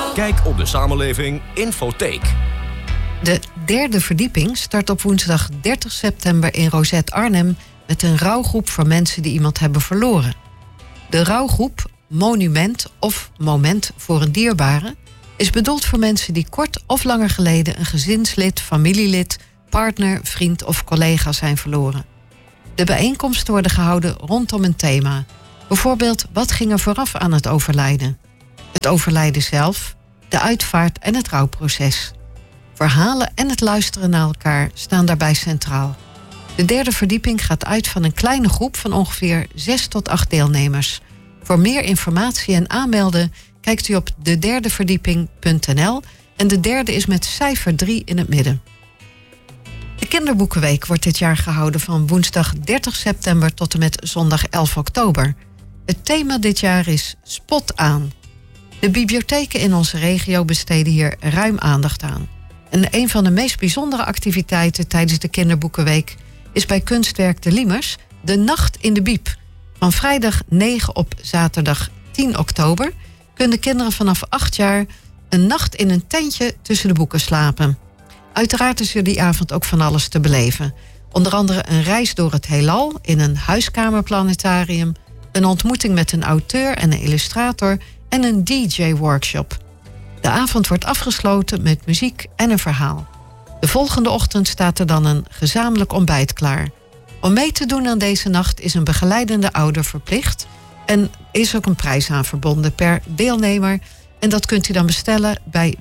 Kijk op de Samenleving Infotheek. De derde verdieping start op woensdag 30 september in Rosette Arnhem met een rouwgroep voor mensen die iemand hebben verloren. De rouwgroep Monument of Moment voor een dierbare is bedoeld voor mensen die kort of langer geleden een gezinslid, familielid, partner, vriend of collega zijn verloren. De bijeenkomsten worden gehouden rondom een thema. Bijvoorbeeld, wat ging er vooraf aan het overlijden? Het overlijden zelf, de uitvaart en het rouwproces. Verhalen en het luisteren naar elkaar staan daarbij centraal. De derde verdieping gaat uit van een kleine groep van ongeveer 6 tot 8 deelnemers. Voor meer informatie en aanmelden kijkt u op dederdeverdieping.nl en de derde is met cijfer 3 in het midden. De Kinderboekenweek wordt dit jaar gehouden van woensdag 30 september tot en met zondag 11 oktober. Het thema dit jaar is Spot aan. De bibliotheken in onze regio besteden hier ruim aandacht aan. En een van de meest bijzondere activiteiten tijdens de Kinderboekenweek is bij Kunstwerk de Liemers de Nacht in de Biep. Van vrijdag 9 op zaterdag 10 oktober kunnen kinderen vanaf 8 jaar een nacht in een tentje tussen de boeken slapen. Uiteraard is er die avond ook van alles te beleven. Onder andere een reis door het heelal in een huiskamerplanetarium, een ontmoeting met een auteur en een illustrator en een DJ-workshop. De avond wordt afgesloten met muziek en een verhaal. De volgende ochtend staat er dan een gezamenlijk ontbijt klaar. Om mee te doen aan deze nacht is een begeleidende ouder verplicht en is ook een prijs aan verbonden per deelnemer. En dat kunt u dan bestellen bij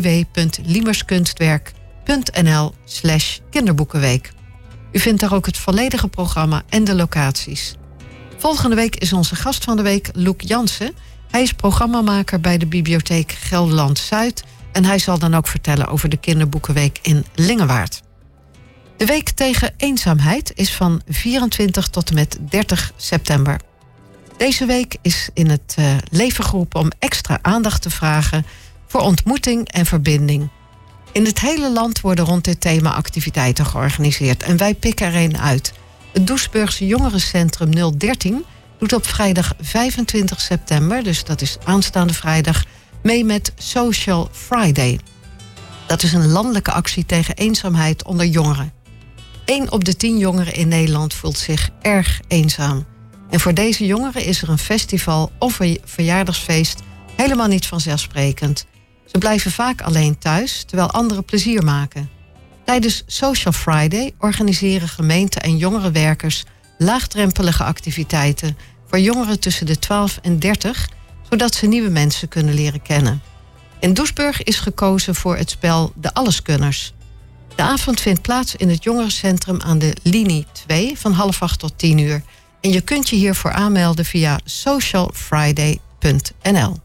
www.liemerskunstwerk.nl/kinderboekenweek. U vindt daar ook het volledige programma en de locaties. Volgende week is onze gast van de week Loek Jansen. Hij is programmamaker bij de Bibliotheek Gelderland-Zuid en hij zal dan ook vertellen over de Kinderboekenweek in Lingewaard. De week tegen eenzaamheid is van 24 tot en met 30 september. Deze week is in het leven geroepen om extra aandacht te vragen voor ontmoeting en verbinding. In het hele land worden rond dit thema activiteiten georganiseerd en wij pikken er een uit. Het Doesburgse Jongerencentrum 013 doet op vrijdag 25 september, dus dat is aanstaande vrijdag, mee met Social Friday. Dat is een landelijke actie tegen eenzaamheid onder jongeren. 1 op de 10 jongeren in Nederland voelt zich erg eenzaam. En voor deze jongeren is er een festival of een verjaardagsfeest helemaal niet vanzelfsprekend. Ze blijven vaak alleen thuis, terwijl anderen plezier maken. Tijdens Social Friday organiseren gemeenten en jongerenwerkers laagdrempelige activiteiten voor jongeren tussen de 12 en 30, zodat ze nieuwe mensen kunnen leren kennen. In Doesburg is gekozen voor het spel De Alleskunners. De avond vindt plaats in het jongerencentrum aan de linie 2 van 7:30 tot 10:00. En je kunt je hiervoor aanmelden via socialfriday.nl.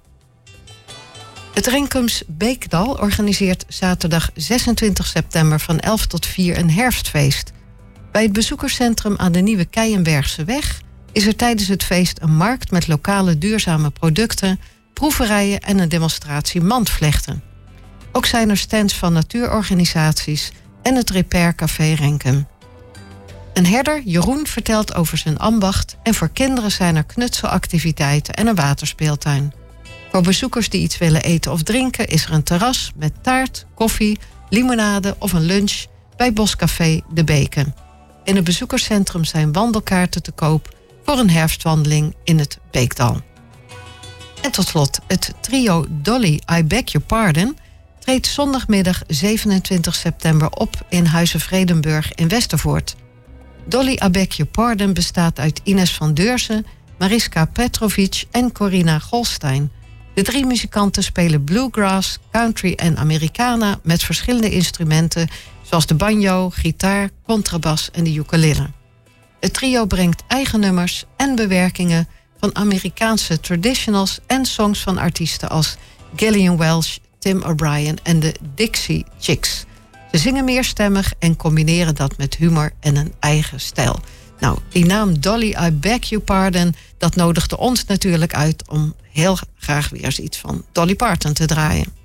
Het Renkums Beekdal organiseert zaterdag 26 september van 11 tot 4 een herfstfeest. Bij het bezoekerscentrum aan de Nieuwe Keienbergseweg is er tijdens het feest een markt met lokale duurzame producten, proeverijen en een demonstratie mandvlechten. Ook zijn er stands van natuurorganisaties en het Repair Café Renkum. Een herder, Jeroen, vertelt over zijn ambacht en voor kinderen zijn er knutselactiviteiten en een waterspeeltuin. Voor bezoekers die iets willen eten of drinken is er een terras met taart, koffie, limonade of een lunch bij Boscafé De Beken. In het bezoekerscentrum zijn wandelkaarten te koop voor een herfstwandeling in het Beekdal. En tot slot, het trio Dolly, I Beg Your Pardon treedt zondagmiddag 27 september op in Huize Vredenburg in Westervoort. Dolly, I Beg Your Pardon bestaat uit Ines van Deurzen, Mariska Petrovic en Corina Golstein. De 3 muzikanten spelen bluegrass, country en Americana met verschillende instrumenten zoals de banjo, gitaar, contrabas en de ukulele. Het trio brengt eigen nummers en bewerkingen van Amerikaanse traditionals en songs van artiesten als Gillian Welch, Tim O'Brien en de Dixie Chicks. Ze zingen meerstemmig en combineren dat met humor en een eigen stijl. Nou, die naam Dolly, I Beg Your Pardon, dat nodigde ons natuurlijk uit om heel graag weer eens iets van Dolly Parton te draaien.